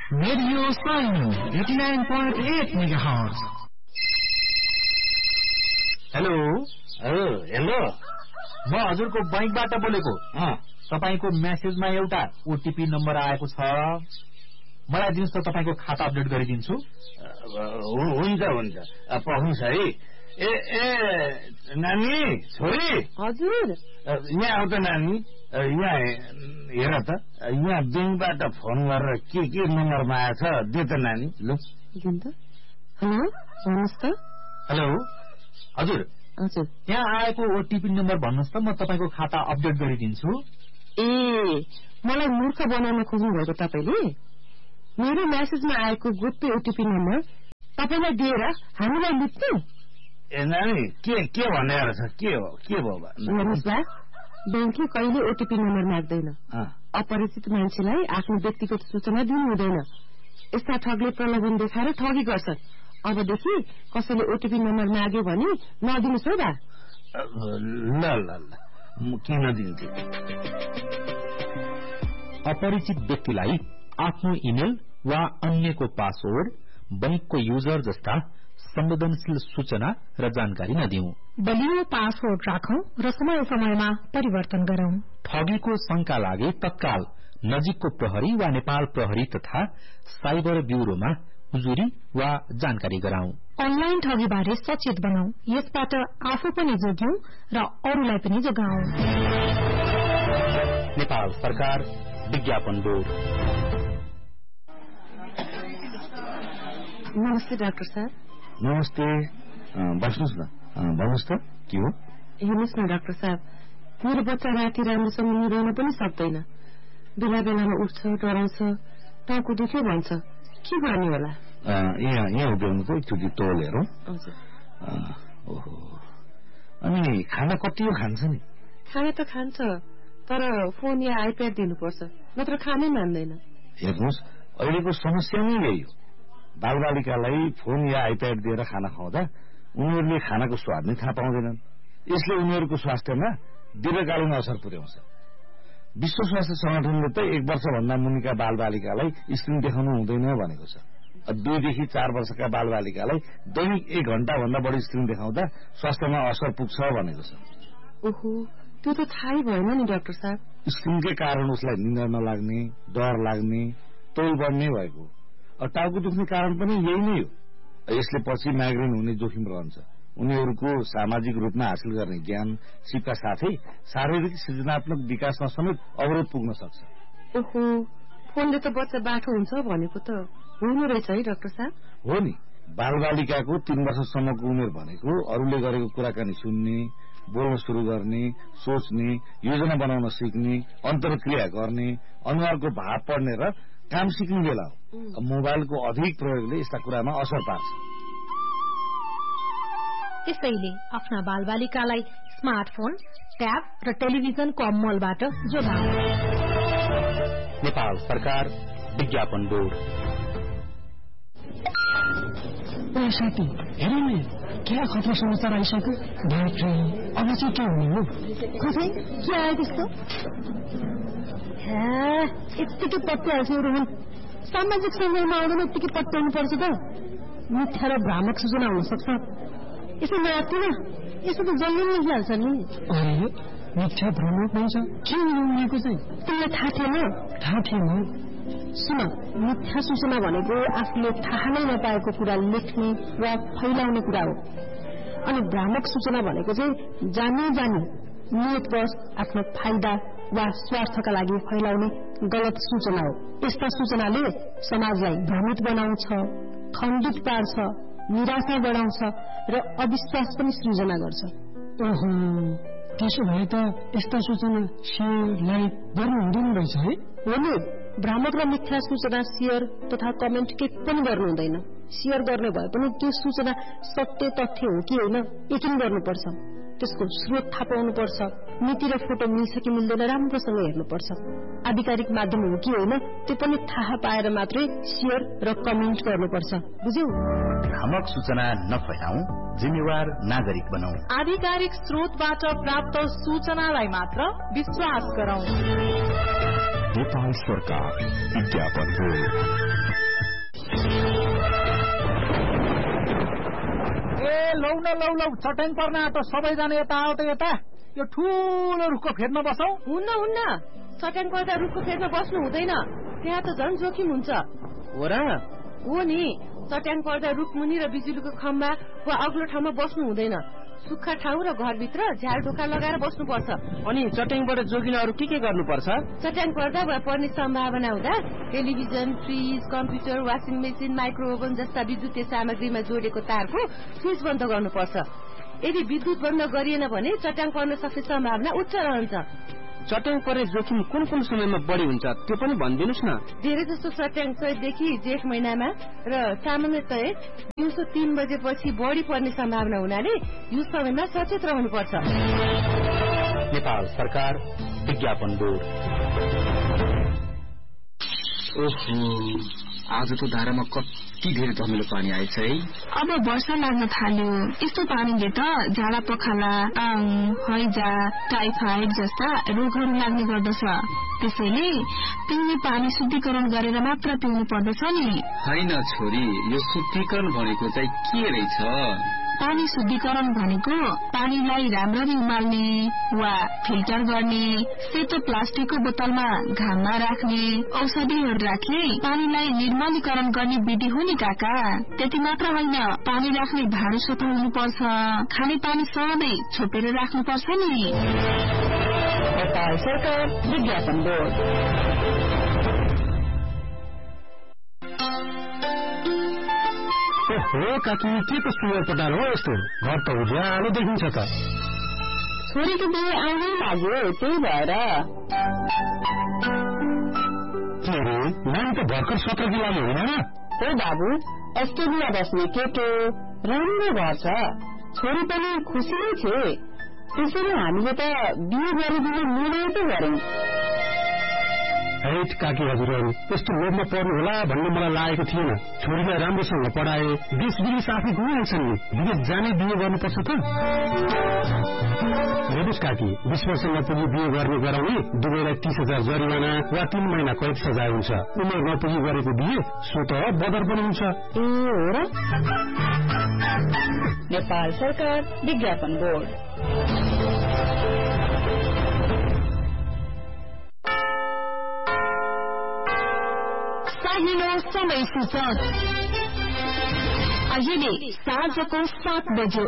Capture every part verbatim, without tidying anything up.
Radio साइनो eighty nine point at megahertz. Hello hello म हजुरको बैंकबाट बोलेको। तपाईको मेसेजमा एउटा ओटीपी नम्बर आएको छ, मलाई दिनुस् त, तपाईको खाता अपडेट गरिदिन्छु। हुन्छ हुन्छ पाउँछ है। ए ए नानी छोरी हजुर यहाँ आउ त नानी, यहाँ हेर त, यहाँ ब्याङ्कबाट फोन गरेर के के नम्बरमा आएछ दे त नानी। ल हेलो भन्नुहोस् त। हेलो हजुर हजुर यहाँ आएको ओटीपी नम्बर भन्नुहोस् त, म तपाईको खाता अपडेट गरिदिन्छु। ए मलाई मूर्ख बनाउन खोज्नु भएको तपाईले? मेरो मेसेजमा आएको गोप्य ओटीपी नम्बर तपाईलाई दिएर हामीलाई लुट्नु? ए नानी के के भनेर छ? के हो के भयो? हेर्नुहोस् बा, ब्याङ्कले कहिले ओटीपी नम्बर माग्दैन। अपरिचित मान्छेलाई आफ्नो व्यक्तिगत सूचना दिनु हुँदैन। यस्ता ठगले प्रलोभन देखाएर ठगी गर्छन्। अबदेखि कसैले ओटीपी नम्बर माग्यो भने नदिनुहोस् है बा। ल ल ल म किन दिन्छु? अपरिचित व्यक्तिलाई आफ्नो इमेल वा अन्यको पासवर्ड, बैंकको युजर जस्ता संवेदनशील सूचना र जानकारी नदिऊ। बलियो पासवर्ड राखौं र समय समयमा परिवर्तन गरौं। ठगीको शंका लागे तत्काल नजिकको प्रहरी वा नेपाल प्रहरी तथा साइबर ब्यूरोमा उजुरी वा जानकारी गराउँ। अनलाइन ठगी बारे सचेत बनाऊ। यसबाट आफू पनि जोग्यौं र अरूलाई पनि जोगाऊ। नेपाल सरकार विज्ञापन बोर्ड। नमस्ते डाक्टर साहब। नमस्ते, बस्नुहोस् न। भन्नुहोस् त के हो? हेर्नुहोस् न डाक्टर साहब, मेरो बच्चा राति राम्रोसँग निदाउन पनि सक्दैन। बेला बेलामा उठ्छ, डराउँछ, टाउको दुख्यो भन्छ। के गर्ने होला? यहाँ यहाँ उभ्याउनु त एकचोटि तौल हेरौँ। हजुर। ओहो, अनि खाना कति हो खान्छ नि? खाना त खान्छ, तर फोन या आइप्याड दिनुपर्छ, नत्र खानै मान्दैन। हेर्नुहोस्, अहिलेको समस्या नै यही हो। बालबालिकालाई फोन या आइप्याड दिएर खाना खुवाउँदा उनीहरूले खानाको स्वाद नै थाहा पाउँदैनन्। यसले उनीहरूको स्वास्थ्यमा दीर्घकालीन असर पुर्याउँछ। विश्व स्वास्थ्य संगठनले त एक वर्षभन्दा मुनिका बालबालिकालाई स्क्रिन देखाउनु हुँदैन भनेको छ। दुईदेखि चार वर्षका बालबालिकालाई दैनिक एक घण्टा भन्दा बढी स्क्रिन देखाउँदा स्वास्थ्यमा असर पुग्छ भनेको छ। ओहो, त्यो त थाहै भएन नि डाक्टर साहब। स्क्रिनकै कारण उसलाई निन्द्रा नलाग्ने, डर लाग्ने, तौल बढ्ने भएको। टाउको दुख्ने कारण पनि यही नै हो। यसले पछि माइग्रेन हुने जोखिम रहन्छ। उनीहरूको सामाजिक रूपमा हासिल गर्ने ज्ञान सिपका साथै शारीरिक सृजनात्मक विकासमा समेत अवरोध पुग्न सक्छ। ओहो, फोनले त बच्चा बाठो हुन्छ भनेको त होइन रहेछ है डाक्टर साहब? हो नि, बालबालिकाको तीन वर्षसम्मको उमेर भनेको अरूले गरेको कुराकानी सुन्ने, बोल्न शुरू गर्ने, सोच्ने, योजना बनाउन सिक्ने, अन्तर्क्रिया गर्ने, अनुहारको भाव पढ्ने र काम सिक्ने बेला हो। मोबाइलको अधिक प्रयोगले यस्ता कुरामा असर पार्छ। त्यसैले आफ्ना बालबालिकालाई स्मार्टफोन, ट्याब र टेलिभिजनको अमलबाट जोगाऊ। नेपाल सरकार विज्ञापन बोर्ड। साथी हेर नि, क्या खतरा समाचार आइसक्यो। बाफ्रे, अब चाहिँ के हुने हो? कसै के आयो त्यस्तो? यत्तिकै पत्याउँछ रोहन। सामाजिक सञ्जालमा आउँदैन यत्तिकै पत्याउनु पर्छ त। मिथ्या र भ्रामक सूचना हुन सक्छ। यसो नआत्तिन, यसो त जल्दी निस्किहाल्छ नि। अरे मिथ्या भ्रामक भन्छ के उनीहरूको चाहिँ? तिमीलाई थाहा थिएन? थाहा थिएन। सुन, मिथ्या सूचना भनेको आफूले थाहा नै नपाएको कुरा लेख्ने वा फैलाउने कुरा हो। अनि भ्रामक सूचना भनेको चाहिँ जानी जानी नियतवश आफ्नो फाइदा वा स्वार्थका लागि फैलाउने गलत सूचना हो। यस्ता सूचनाले समाजलाई भ्रमित बनाउँछ, खण्डित पार्छ, निराशा बढाउँछ र अविश्वास पनि सृजना गर्छ। ओहो, त्यसो भए त यस्ता सूचना सेयर लाइक गर्नु हुँदैन रहेछ है? हो नि, भ्रामक र मिथ्या सूचना शेयर तथा कमेन्ट के पनि गर्नु हुँदैन। शेयर गर्ने भए पनि त्यो सूचना सत्य तथ्य हो कि होइन यकिन गर्नुपर्छ। त्यसको स्रोत थाहा पाउनुपर्छ। नीति र फोटो मिल्छ कि मिल्दैन राम्रोसँग हेर्नुपर्छ। आधिकारिक माध्यम हो कि होइन त्यो पनि थाहा पाएर मात्रै शेयर र कमेन्ट गर्नुपर्छ। बुझ्यौ? भ्रामक सूचना नफैलाऊ, जिम्मेवार नागरिक बनाऊ। आधिकारिक स्रोतबाट प्राप्त सूचनालाई मात्र विश्वास गरौं। नेपाल सरकार विज्ञापन हो। ए लौ न लौ लौ चट्याङ पर्न आँटो सबैजना यता आऊ त यता यो ठूलो रुखको फेदमा बसौ। हुन्न हुन्न चट्याङ पर्दा रुखको फेदमा बस्नु हुँदैन त्यहाँ त झन् जोखिम हुन्छ। हो र? हो नि चट्याङ पर्दा रुखमुनि र बिजुलीको खम्बा वा अग्लो ठाउँमा बस्नु हुँदैन। सुक्खा ठाउँ र घरभित्र झ्याल ढोका लगाएर बस्नुपर्छ। अनि चट्याङबाट जोगिन अरू के के गर्नुपर्छ? चट्याङ पर्दा वा पर्ने सम्भावना हुँदा television, fridge, computer, washing machine, माइक्रोओभन जस्ता विद्युतीय सामग्रीमा जोडेको तारको स्विच बन्द गर्नुपर्छ। यदि विद्युत बन्द गरिएन भने चट्याङ पर्न सक्ने सम्भावना उच्च रहन्छ। चट्याङ परे जोखिम कुन कुन समयमा बढी हुन्छ त्यो पनि भनिदिनुस् न। धेरै जस्तो चट्याङ चैतदेखि जेठ महिनामा र सामान्यतः दिउँसो तीन बजेपछि बढी पर्ने सम्भावना हुनाले यो समयमा सचेत रहनुपर्छ। नेपाल सरकार विज्ञापन बोर्ड। ओहो आजको धारामा कति धेरै धमिलो पानी आएछ है। अब वर्षा लाग्न थाल्यो। यस्तो पानीले त झाडा पखाला, आङ, हैजा, टाइफाइड जस्ता रोगहरू लाग्ने गर्दछ। त्यसैले पिउने पानी शुद्धिकरण गरेर मात्र पिउनु पर्दछ नि। हैन छोरी यो शुद्धिकरण भनेको चाहिँ के रहेछ? पानी शुद्धिकरण भनेको पानीलाई राम्ररी उमाल्ने वा फिल्टर गर्ने, सेतो प्लास्टिकको बोतलमा घाममा राख्ने, औषधिहरू राख्ने पानीलाई निर्मलीकरण गर्ने विधि हो नि काका। त्यति मात्र होइन पानी राख्ने भाँडो सफा हुनुपर्छ। खाने पानी सधैँ छोपेर राख्नुपर्छ नि। नेपाल सरकार विज्ञापन बोर्ड। हो काकी के त सुवर पटाल हो यस्तो? घर त उज्यालो देखिन्छ त। छोरीको बिहे आउनै लाग्यो त्यही भएर। के अरे नानी त भर्खर सत्र किलोले होइन? हो बाबु अस्ट्रेलिया बस्ने केटो राम्रो घर छ। छोरी पनि खुसी नै छे। त्यसैले हामीले त बिहे गरिदिने निर्णय पो गर्यौं। हैट काकी हजुरहरू यस्तो लोभमा पर्नु होला भन्ने मलाई लागेको थिएन। छोरीलाई राम्रोसँग पढाए देश विदेश आफै घुमिहाल्छन् नि। विदेश जाने बिहे गर्नुपर्छ त? हेर्नुहोस् काकी बीस वर्ष नपुगी बिहे गर्ने गराउने दुवैलाई तीस हजार जरिवाना वा तीन महिना कैद सजाय हुन्छ। उमेर नपुगी गरेको बिहे स्वत बदर पनि हुन्छ। ए हो र? नेपाल सरकार विज्ञापन बोर्ड। समय सूचक अहिले साँझको सात बज्यो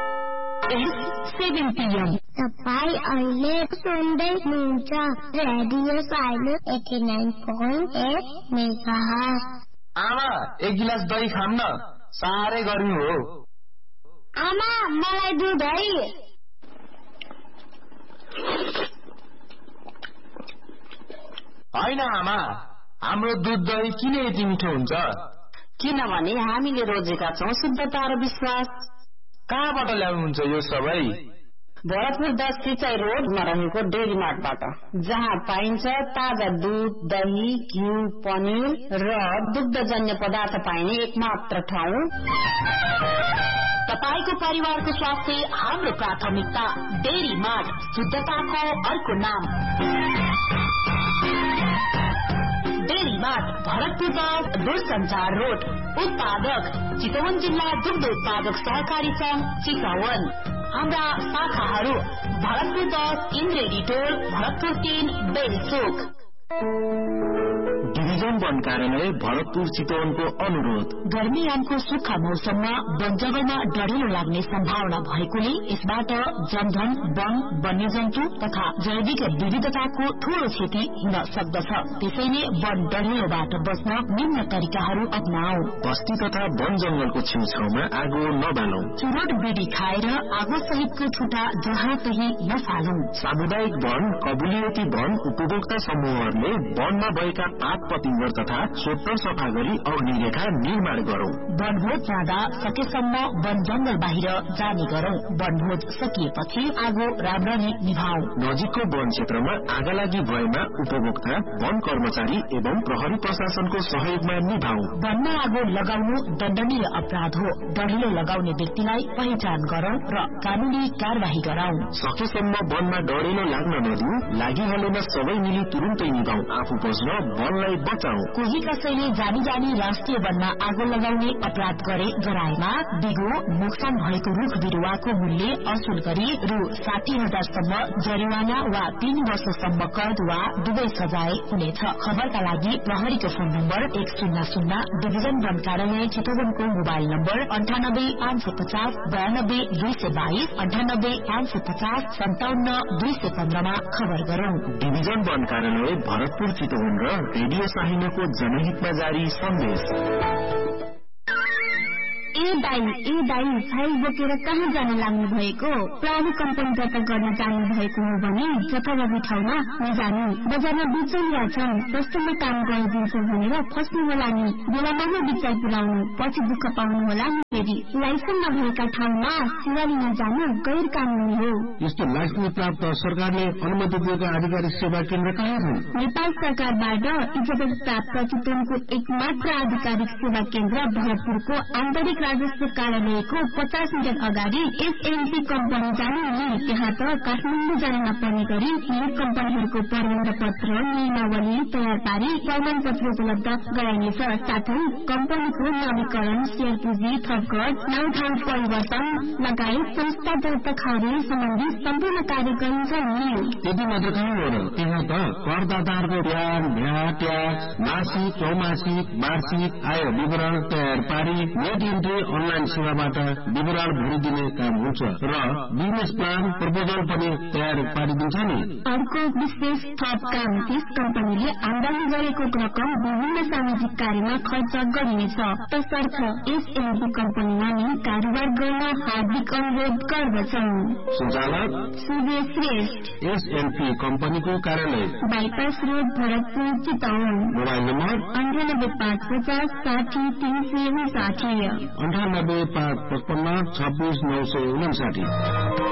सेभेन पिएम। तपाईँ अहिले सुन्दै हुनुहुन्छ radio silence eighty nine point at megahertz. आमा एक गिलास दही खाम न, साह्रै गर्मी हो। आमा मलाई दुध है। होइन आमा हाम्रो दुध दही किन यति मिठो हुन्छ? किनभने हामीले रोजेका छौं शुद्धता र विश्वास। कहाँबाट ल्याउनुहुन्छ यो सबै? भरतपुर दस सिंचाई रोडमा रहेको डेरी मार्टबाट, जहाँ पाइन्छ ताजा दूध, दही, घिउ, पनिर र दुग्धजन्य पदार्थ पाइने एकमात्र ठाउँ। तपाईको परिवारको स्वास्थ्य हाम्रो प्राथमिकता। डेरी मार्ट, शुद्धताको अर्को नाम। डेरी मार्ट, भरतपुर दस दूरसञ्चार रोड। उत्पादक चितवन जिल्ला दुग्ध उत्पादक सहकारी संघ चितवन। हाम्रा शाखाहरू भरतपुर दस इन्द्रेडी टोल, भरतपुर तीन बेलचोक। डिभिजन वन कार्यालय भरतपुर चितवनको अनुरोध। गर्मीयामको सुक्खा मौसममा वन जंगलमा डढेलो लाग्ने सम्भावना भएकोले यसबाट जनधन, वन, वन्यजन्तु तथा जैविक विविधताको ठूलो क्षति हुन सक्दछ। त्यसैले वन डढेलोबाट बच्न निम्न तरिकाहरू अपनाऊ। बस्ती तथा वन जंगलको छेउछाउमा आगो नबालौं। चुरोट बिडी खाएर आगो सहितको ठुटा जहाँ तही नफालौं। सामुदायिक वन, कबुलियती वन उपभोक्ता समूहहरूले वनमा भएका पात पतिंग फिल्टर तथा सोटर सफा गरी अग्निरेखा निर्माण गरौं। वनभोज जाँदा सकेसम्म वन जंगल बाहिर जाने गरौं। वनभोज सकिएपछि आगो राम्ररी निभाऊ। नजिकको वन क्षेत्रमा आगा लागि भएमा उपभोक्ता, वन कर्मचारी एवं प्रहरी प्रशासनको सहयोगमा निभाऊ। वनमा आगो लगाउनु दण्डनीय अपराध हो। डढिलो लगाउने व्यक्तिलाई पहिचान गरौं र कानूनी कार्यवाही गराऊ। सकेसम्म वनमा डढिलो लाग्न नदिऊ। लागिहालेमा सबै मिली तुरुन्तै निभाऊ। आफू बस्न वनलाई बचाऊ। कोही कसैले जानी जानी राष्ट्रिय वनमा आगो लगाउने अपराध गरे जराएमा बिगो नोक्सान भएको रुख बिरुवाको मूल्य असुल गरी रु साठी हजारसम्म जरिवाना वा तीन वर्षसम्म कैद वा दुवै सजाय हुनेछ। खबरका लागि प्रहरीको फोन नम्बर एक शून्य शून्य डिभिजन वन कार्यालय चितवनको मोबाइल नम्बर अन्ठानब्बे पाँच सय पचास बयानब्बे दुई सय बाइस अन्ठानब्बे पाँच सय पचास सन्ताउन्न दुई सय पन्ध्रमा खबर गरौं। डिभिजन वन कार्यालय भरतपुर चितवन र रेडियो साहिनाको जनहितमा जारी सन्देश। ए दाई ए दाई फाइल बोकेर कहाँ जान लाग्नु भएको? प्राणी कम्पनी दर्ता गर्न जानु भएको हो भने जथाभावी ठाउँमा नजानु। बजारमा बिचौलिया छन्, प्रष्टमा काम गरिदिन्छ भनेर फस्नु होला नि। बेलामा नै बिचाइ पुर्याउनु, पछि दुःख पाउनु होला नि। फेरि लाइसेन्स नभएका ठाउँमा सेवा लिन जानु गैर कानूनी हो। यस्तो लाइसेन्स प्राप्त सरकारले अनुमति दिएको आधिकारिक सेवा केन्द्र कहाँ छन्? नेपाल सरकारबाट इजाजत प्राप्त चितवनको एकमात्र आधिकारिक सेवा केन्द्र भरतपुरको आन्तरिक राजस्व कार्यालयको पचास मिटर अगाडि एसएनपी कम्पनी जानु नि। त्यहाँ त काठमाडौँ जान नपर्ने गरी यी कम्पनीहरूको प्रबन्ध पत्र नियमावली तयार पारी प्रमाण पत्र उपलब्ध गराइनेछ। साथै कम्पनीको नवीकरण, शेयर पुँजी थपघट, नाउँ ठाउँ परिवर्तन लगायत संस्था दर्ता खारेज सम्बन्धी सम्पूर्ण कार्य गरिन्छ नि। त्यति मात्र कहाँ हो र? त्यहाँ त करदाताहरूको ब्याज, भ्याट, ट्याक्स, मासिक, चौमासिक, वार्षिक आय विवरण तयार पारी नेट इन्ट्री अनलाइन सेवाबाट विवरण भरिदिने काम हुन्छ र बिजनेस प्लान प्रपोजल पनि तयार पारिदिन्छ नि। अर्को विशेष थप काम, त्यस कम्पनीले आमदानी गरेको रकम विभिन्न सामाजिक कार्यमा खर्च गरिनेछ। तसर्थ एसएनपी कम्पनीमा नि कारोबार गर्न हार्दिक अनुरोध गर्दछौं। सञ्चालक सूर्य श्रेष्ठ, एसएनपी कम्पनीको कार्यालय bypass road Bharatpur Chitwan. Mobile number अन्ठानब्बे पाँच पचास साठी तीन सय साठी अन्ठानब्बे पाँच पचपन्न छब्बीस नौ सय उनासाठी।